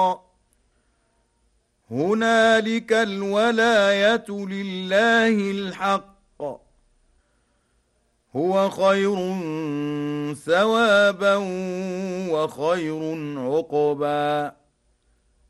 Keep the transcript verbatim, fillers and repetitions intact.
هنالك الولاية لله الحق، هو خير ثوابا وخير عقبا.